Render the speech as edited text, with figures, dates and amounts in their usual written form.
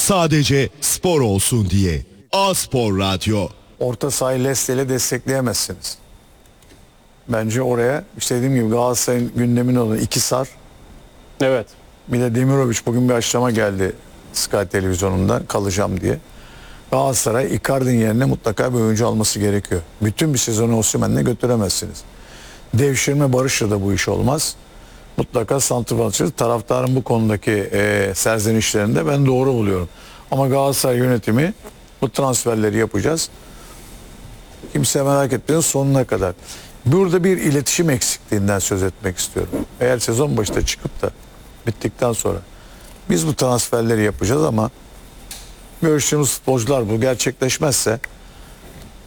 Sadece spor olsun diye. A-Spor Radyo. Orta sahayı Leicester destekleyemezsiniz. Bence oraya işte dediğim gibi Galatasaray'ın gündemine olan 2 Sar, Evet. bir de Demirovic, bugün bir açıklama geldi Sky televizyonundan kalacağım diye. Galatasaray Icardi'nin yerine mutlaka bir oyuncu alması gerekiyor. Bütün bir sezonu Osimhen'le götüremezsiniz. Devşirme Barış'la da bu iş olmaz. Mutlaka santrfor. Taraftarın bu konudaki serzenişlerinde ben doğru buluyorum. Ama Galatasaray yönetimi bu transferleri yapacağız. Kimse merak etmeyin sonuna kadar. Burada bir iletişim eksikliğinden söz etmek istiyorum. Eğer sezon başında çıkıp da bittikten sonra biz bu transferleri yapacağız ama görüştüğümüz futbolcular bu gerçekleşmezse